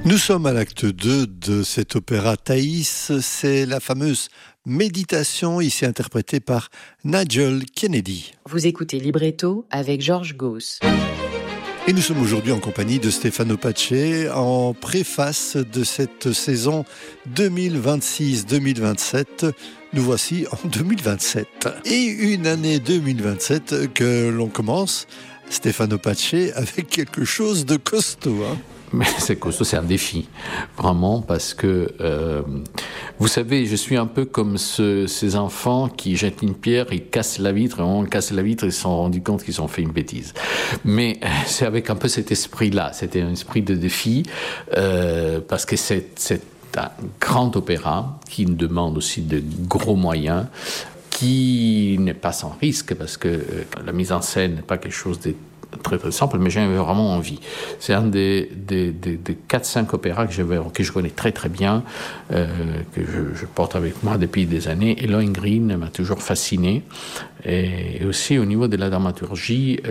Nous sommes à l'acte 2 de cet opéra Thaïs. C'est la fameuse Méditation, ici interprétée par Nigel Kennedy. Vous écoutez Libretto avec Georges Gauss. Et nous sommes aujourd'hui en compagnie de Stefano Pace en préface de cette saison 2026-2027. Nous voici en 2027. Et une année 2027 que l'on commence, Stefano Pace, avec quelque chose de costaud. Mais c'est costaud, c'est un défi, vraiment, parce que, vous savez, je suis un peu comme ces enfants qui jettent une pierre, ils cassent la vitre, et on casse la vitre, ils se sont rendus compte qu'ils ont fait une bêtise. Mais c'est avec un peu cet esprit-là, c'était un esprit de défi, parce que c'est un grand opéra qui demande aussi de gros moyens, qui n'est pas sans risque, parce que la mise en scène n'est pas quelque chose de très très simple, mais j'avais vraiment envie. C'est un des 4-5 opéras que je connais très très bien, que je porte avec moi depuis des années. Et Lohengrin m'a toujours fasciné. Et aussi au niveau de la dramaturgie,